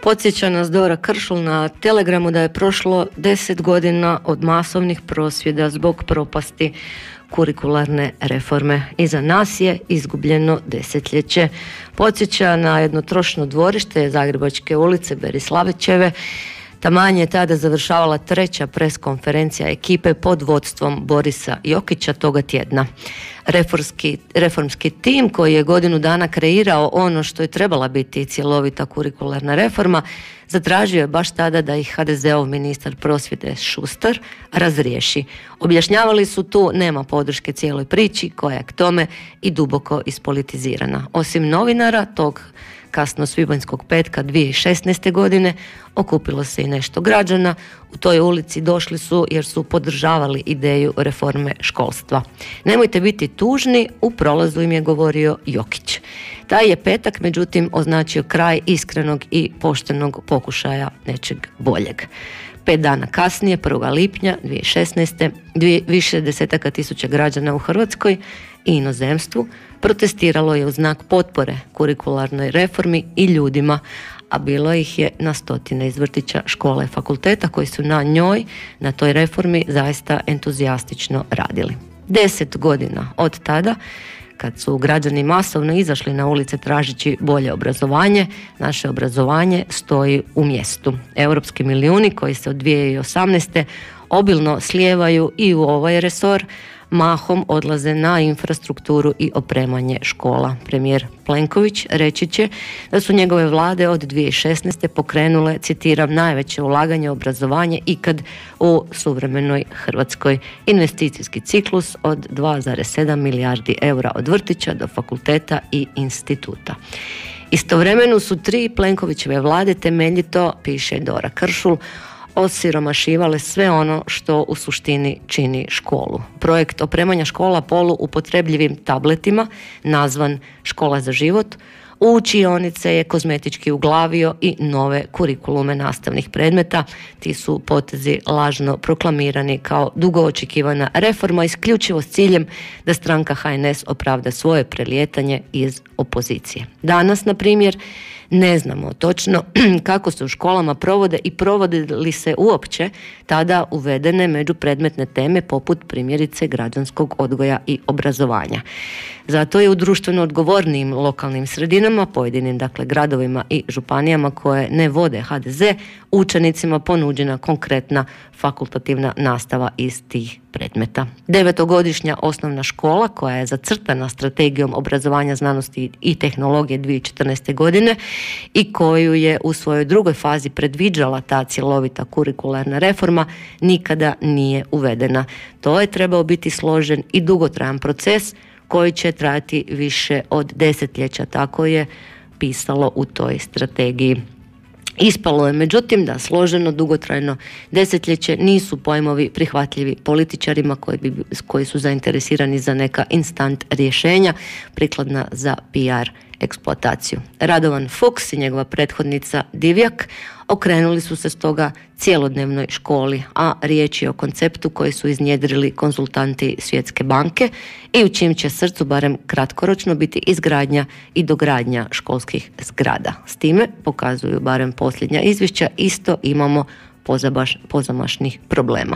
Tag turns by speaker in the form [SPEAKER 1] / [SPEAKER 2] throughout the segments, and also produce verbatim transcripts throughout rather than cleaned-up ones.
[SPEAKER 1] Podsjeća nas Dora Kršul na Telegramu da je prošlo deset godina od masovnih prosvjeda zbog propasti kurikularne reforme. Iza nas je izgubljeno desetljeće. Podsjeća na jedno trošno dvorište Zagrebačke ulice Berislavićeve. Taman je tada završavala treća preskonferencija ekipe pod vodstvom Borisa Jokića toga tjedna. Reformski, reformski tim koji je godinu dana kreirao ono što je trebala biti cjelovita kurikularna reforma, zatražio je baš tada da ih ha de zeov ministar prosvjete Šustar razriješi. Objašnjavali su tu nema podrške cijeloj priči koja je k tome i duboko ispolitizirana. Osim novinara tog kasno svibanjskog petka dvije tisuće šesnaeste. godine okupilo se i nešto građana. U toj ulici došli su jer su podržavali ideju reforme školstva. Nemojte biti tužni, u prolazu im je govorio Jokić. Taj je petak, međutim, označio kraj iskrenog i poštenog pokušaja nečeg boljeg. Pet dana kasnije, prvog lipnja dvije tisuće šesnaeste. Dvije, više desetaka tisuća građana u Hrvatskoj i inozemstvu protestiralo je u znak potpore kurikularnoj reformi i ljudima, a bilo ih je na stotine iz vrtića, škola i fakulteta koji su na njoj, na toj reformi zaista entuzijastično radili. Deset godina od tada, kad su građani masovno izašli na ulice tražeći bolje obrazovanje, naše obrazovanje stoji u mjestu. Europski milijuni koji se od dvije tisuće osamnaeste. obilno slijevaju i u ovaj resor, mahom odlaze na infrastrukturu i opremanje škola. Premijer Plenković reći će da su njegove vlade od dvije tisuće šesnaeste. pokrenule, citiram, najveće ulaganje u obrazovanje ikad u suvremenoj Hrvatskoj. Investicijski ciklus od dva zarez sedam milijardi eura od vrtića do fakulteta i instituta. Istovremeno su tri Plenkovićeve vlade temeljito, piše Dora Kršul, osiromašivale sve ono što u suštini čini školu. Projekt opremanja škola polu upotrebljivim tabletima, nazvan Škola za život, u učionice je kozmetički uglavio i nove kurikulume nastavnih predmeta. Ti su potezi lažno proklamirani kao dugo očekivana reforma isključivo s ciljem da stranka ha en es opravda svoje prelijetanje iz opozicije. Danas, na primjer, ne znamo točno kako se u školama provode i provode li se uopće tada uvedene međupredmetne teme poput primjerice građanskog odgoja i obrazovanja. Zato je u društveno odgovornijim lokalnim sredinama, pojedinim dakle gradovima i županijama koje ne vode ha de ze, učenicima ponuđena konkretna fakultativna nastava iz tih predmeta. Devetogodišnja osnovna škola koja je zacrtana strategijom obrazovanja, znanosti i tehnologije dvije tisuće četrnaeste. godine i koju je u svojoj drugoj fazi predviđala ta cjelovita kurikularna reforma, nikada nije uvedena. To je trebao biti složen i dugotrajan proces koji će trajati više od desetljeća, tako je pisalo u toj strategiji. Ispalo je, međutim, da složeno dugotrajno desetljeće nisu pojmovi prihvatljivi političarima koji, bi, koji su zainteresirani za neka instant rješenja prikladna za pe er eksploataciju. Radovan Fuchs i njegova prethodnica Divjak okrenuli su se stoga cjelodnevnoj školi, a riječ je o konceptu koji su iznjedrili konzultanti Svjetske banke i u čijem će srcu barem kratkoročno biti izgradnja i dogradnja školskih zgrada. S time, pokazuju barem posljednja izvješća, isto imamo Pozabaš, pozamašnih problema.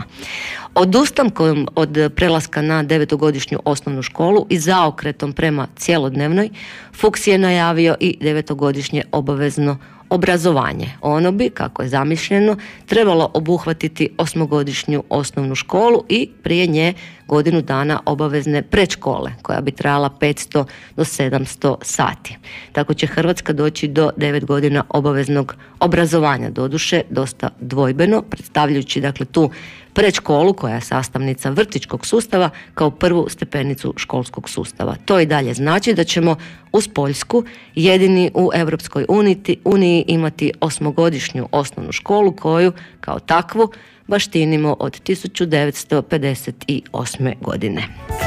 [SPEAKER 1] Odustankom od prelaska na devetogodišnju osnovnu školu i zaokretom prema cjelodnevnoj, Fuchs je najavio i devetogodišnje obavezno obrazovanje. Ono bi, kako je zamišljeno, trebalo obuhvatiti osmogodišnju osnovnu školu i prije nje godinu dana obavezne predškole, koja bi trajala petsto do sedamsto sati. Tako će Hrvatska doći do devet godina obaveznog obrazovanja, doduše dosta dvojbeno, predstavljajući dakle tu predškolu koja je sastavnica vrtićkog sustava kao prvu stepenicu školskog sustava. To i dalje znači da ćemo uz Poljsku jedini u Europskoj uniji imati osmogodišnju osnovnu školu koju kao takvu baštinimo od tisuću devetsto pedeset osme. godine.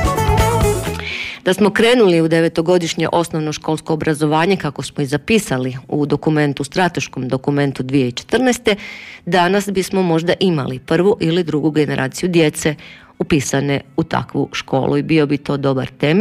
[SPEAKER 1] Da smo krenuli u devetogodišnje osnovno školsko obrazovanje, kako smo i zapisali u dokumentu, strateškom dokumentu dvije tisuće četrnaeste. danas bismo možda imali prvu ili drugu generaciju djece upisane u takvu školu i bio bi to dobar temelj